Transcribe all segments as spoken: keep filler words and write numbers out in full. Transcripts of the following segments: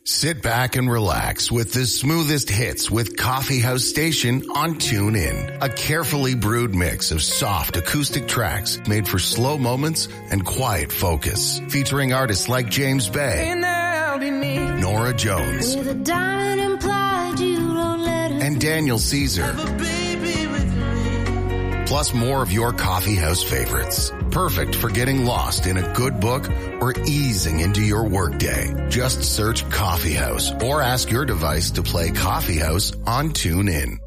Sit back and relax with the smoothest hits with Coffee House Station on TuneIn. A carefully brewed mix of soft acoustic tracks made for slow moments and quiet focus. Featuring artists like James Bay, Nora Jones, and Daniel Caesar. Plus more of your coffee house favorites. Perfect for getting lost in a good book or easing into your workday. Just search Coffee House or ask your device to play Coffee House on TuneIn.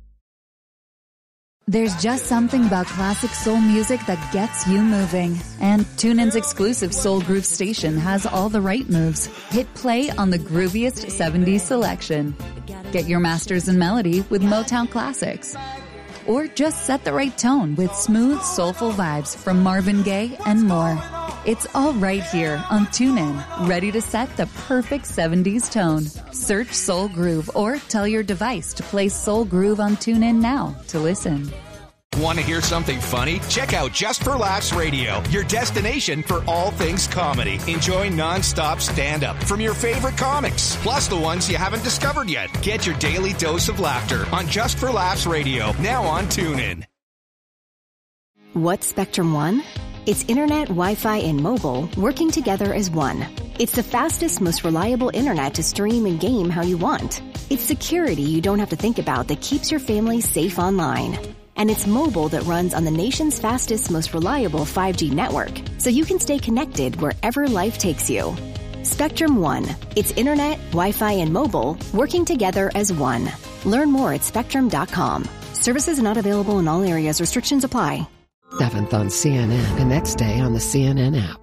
There's just something about classic soul music that gets you moving. And TuneIn's exclusive Soul Groove station has all the right moves. Hit play on the grooviest seventies selection. Get your masters in melody with Motown classics. Or just set the right tone with smooth, soulful vibes from Marvin Gaye and more. It's all right here on TuneIn, ready to set the perfect seventies tone. Search Soul Groove or tell your device to play Soul Groove on TuneIn now to listen. Want to hear something funny? Check out Just for Laughs Radio, your destination for all things comedy. Enjoy non-stop stand-up from your favorite comics, plus the ones you haven't discovered yet. Get your daily dose of laughter on Just for Laughs Radio, now on TuneIn. What's Spectrum One? It's internet, Wi-Fi, and mobile working together as one. It's the fastest, most reliable internet to stream and game how you want. It's security you don't have to think about that keeps your family safe online. And it's mobile that runs on the nation's fastest, most reliable five G network, so you can stay connected wherever life takes you. Spectrum One. It's internet, Wi-Fi, and mobile working together as one. Learn more at spectrum dot com. Services not available in all areas. Restrictions apply. seventh on C N N, the next day on the C N N app.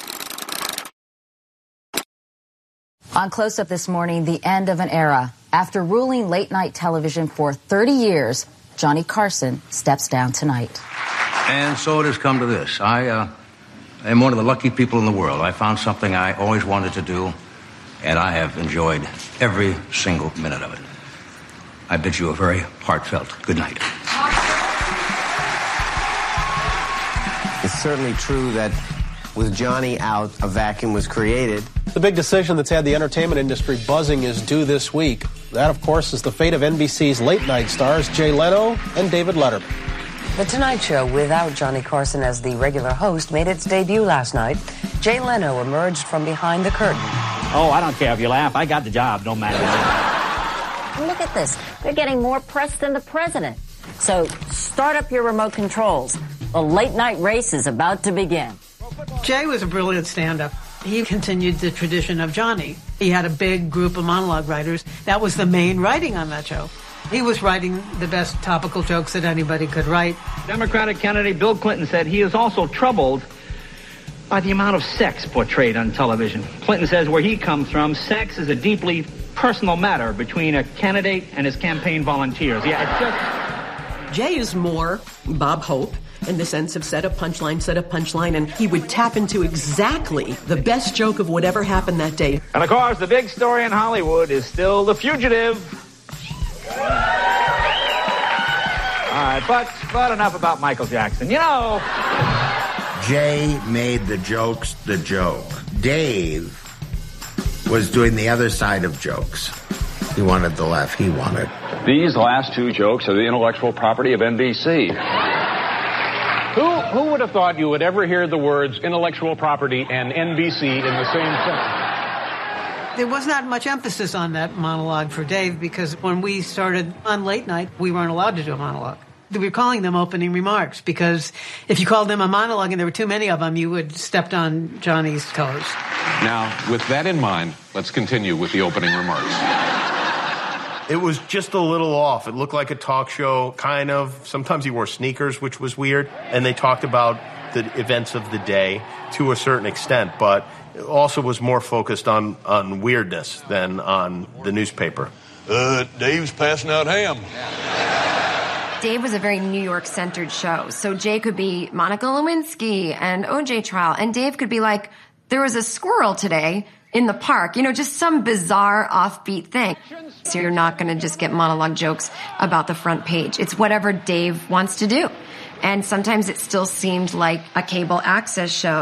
On Close Up this morning, the end of an era. After ruling late-night television for thirty years, Johnny Carson steps down tonight. And so it has come to this. I uh, am one of the lucky people in the world. I found something I always wanted to do, and I have enjoyed every single minute of it. I bid you a very heartfelt good night. It's certainly true that with Johnny out, a vacuum was created. The big decision that's had the entertainment industry buzzing is due this week. That, of course, is the fate of N B C's late-night stars Jay Leno and David Letterman. The Tonight Show, without Johnny Carson as the regular host, made its debut last night. Jay Leno emerged from behind the curtain. Oh, I don't care if you laugh. I got the job, no matter what. Look at this. They're getting more press than the president. So start up your remote controls. The late-night race is about to begin. Jay was a brilliant stand-up. He continued the tradition of Johnny. He had a big group of monologue writers. That was the main writing on that show. He was writing the best topical jokes that anybody could write. Democratic candidate Bill Clinton said he is also troubled by the amount of sex portrayed on television. Clinton says where he comes from, sex is a deeply personal matter between a candidate and his campaign volunteers. Yeah, it's just... Jay is more Bob Hope in the sense of set up punchline, set up punchline, and he would tap into exactly the best joke of whatever happened that day. And of course, the big story in Hollywood is still The Fugitive. All right, but, but enough about Michael Jackson. You know... Jay made the jokes the joke. Dave was doing the other side of jokes. He wanted the laugh he wanted. These last two jokes are the intellectual property of N B C. Who, who would have thought you would ever hear the words intellectual property and N B C in the same sentence? There was not much emphasis on that monologue for Dave because when we started on late night, we weren't allowed to do a monologue. We were calling them opening remarks because if you called them a monologue and there were too many of them, you would stepped on Johnny's toes. Now, with that in mind, let's continue with the opening remarks. It was just a little off. It looked like a talk show, kind of. Sometimes he wore sneakers, which was weird. And they talked about the events of the day to a certain extent, but it also was more focused on, on weirdness than on the newspaper. Uh, Dave's passing out ham. Dave was a very New York-centered show. So Jay could be Monica Lewinsky and O J trial. And Dave could be like, there was a squirrel today in the park, you know, just some bizarre offbeat thing. So you're not going to just get monologue jokes about the front page. It's whatever Dave wants to do. And sometimes it still seemed like a cable access show.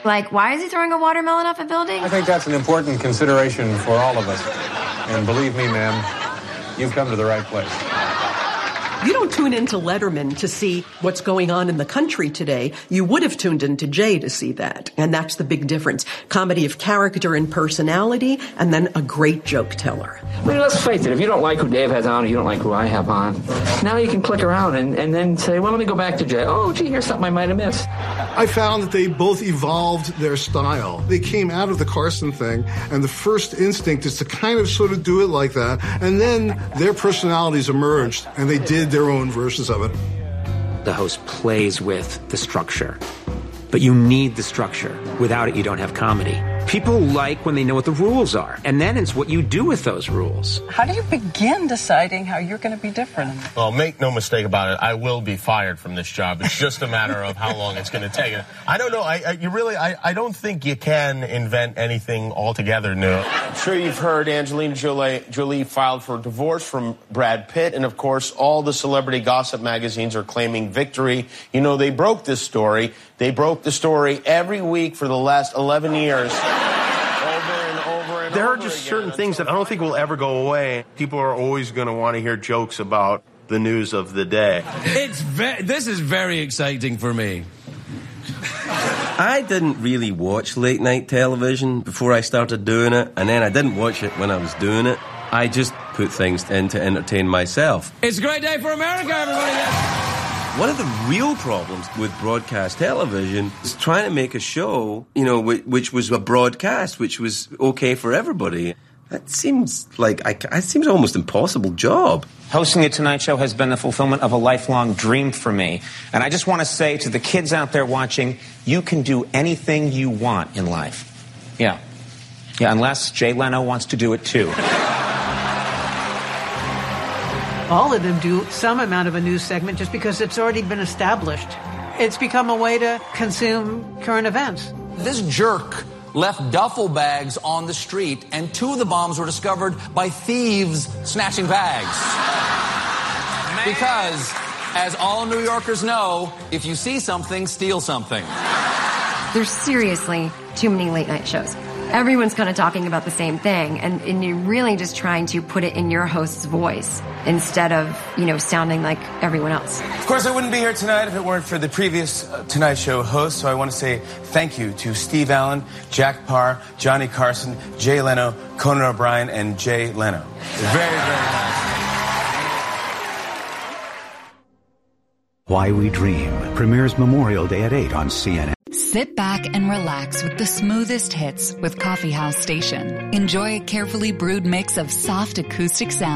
Like, why is he throwing a watermelon off a building? I think that's an important consideration for all of us. And believe me, ma'am, you've come to the right place. You don't tune into Letterman to see what's going on in the country today. You would have tuned into Jay to see that. And that's the big difference. Comedy of character and personality, and then a great joke teller. I mean, let's face it, if you don't like who Dave has on, or you don't like who I have on, now you can click around and, and then say, well, let me go back to Jay. Oh, gee, here's something I might have missed. I found that they both evolved their style. They came out of the Carson thing, and the first instinct is to kind of sort of do it like that, and then their personalities emerged, and they did their own versions of it. The host plays with the structure, but you need the structure. Without it, you don't have comedy. People like when they know what the rules are, and then it's what you do with those rules. How do you begin deciding how you're going to be different? Well, make no mistake about it, I will be fired from this job. It's just a matter of how long it's going to take. I don't know. I, I you really, I, I don't think you can invent anything altogether new. I'm sure you've heard Angelina Jolie, Jolie filed for divorce from Brad Pitt, and of course, all the celebrity gossip magazines are claiming victory. You know, they broke this story. They broke the story every week for the last eleven years. There are just certain things that I don't think will ever go away. People are always going to want to hear jokes about the news of the day. It's ve- this is very exciting for me. I didn't really watch late night television before I started doing it, and then I didn't watch it when I was doing it. I just put things in to entertain myself. It's a great day for America, everybody. One of the real problems with broadcast television is trying to make a show, you know, which, which was a broadcast, which was okay for everybody. That seems like, I, it seems almost impossible job. Hosting the Tonight Show has been the fulfillment of a lifelong dream for me. And I just want to say to the kids out there watching, you can do anything you want in life. Yeah. Yeah, unless Jay Leno wants to do it too. All of them do some amount of a news segment just because it's already been established. It's become a way to consume current events. This jerk left duffel bags on the street, and two of the bombs were discovered by thieves snatching bags. Because, as all New Yorkers know, if you see something, steal something. There's seriously too many late night shows. Everyone's kind of talking about the same thing, and, and you're really just trying to put it in your host's voice instead of, you know, sounding like everyone else. Of course, I wouldn't be here tonight if it weren't for the previous uh, Tonight Show hosts, so I want to say thank you to Steve Allen, Jack Parr, Johnny Carson, Jay Leno, Conan O'Brien, and Jay Leno. Very, very nice. Why We Dream premieres Memorial Day at eight on C N N. Sit back and relax with the smoothest hits with Coffee House Station. Enjoy a carefully brewed mix of soft acoustic sound